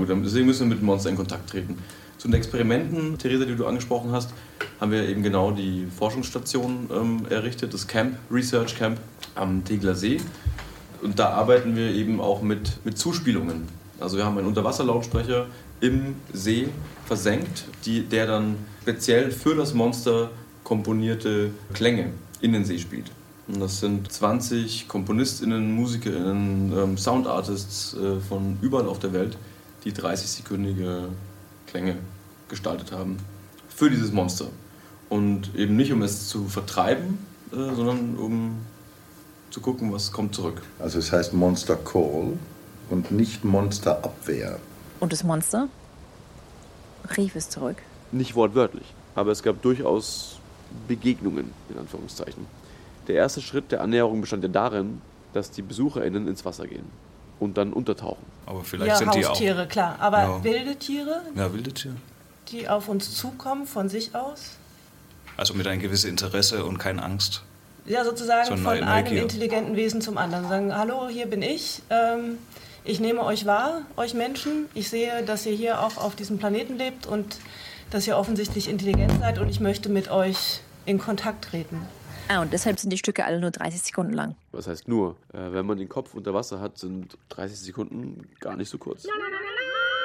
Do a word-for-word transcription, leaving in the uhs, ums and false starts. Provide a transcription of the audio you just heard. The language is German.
gut, deswegen müssen wir mit dem Monster in Kontakt treten. Zu den Experimenten, Theresa, die du angesprochen hast, haben wir eben genau die Forschungsstation ähm, errichtet, das Camp, Research Camp am Tegeler See. Und da arbeiten wir eben auch mit, mit Zuspielungen. Also wir haben einen Unterwasserlautsprecher im See versenkt, die, der dann speziell für das Monster komponierte Klänge in den See spielt. Und das sind zwanzig KomponistInnen, MusikerInnen, ähm, Soundartists äh, von überall auf der Welt, die dreißig-sekündige Klänge gestaltet haben für dieses Monster. Und eben nicht, um es zu vertreiben, äh, sondern um zu gucken, was kommt zurück. Also es heißt Monster Call und nicht Monster Abwehr. Und das Monster rief es zurück? Nicht wortwörtlich, aber es gab durchaus Begegnungen, in Anführungszeichen. Der erste Schritt der Annäherung bestand ja darin, dass die BesucherInnen ins Wasser gehen und dann untertauchen. Aber vielleicht ja, sind die Haustiere, auch... klar. Aber ja. wilde Tiere, Ja, wilde Tiere. die auf uns zukommen von sich aus? Also mit einem gewissen Interesse und keine Angst. Ja, sozusagen So eine von neue einem Neugier. intelligenten Wesen zum anderen. Sagen, hallo, hier bin ich. Ähm, ich nehme euch wahr, euch Menschen. Ich sehe, dass ihr hier auch auf diesem Planeten lebt und dass ihr offensichtlich intelligent seid und ich möchte mit euch in Kontakt treten. Ah, und deshalb sind die Stücke alle nur dreißig Sekunden lang. Was heißt nur? Äh, wenn man den Kopf unter Wasser hat, sind dreißig Sekunden gar nicht so kurz. Nein, nein, nein.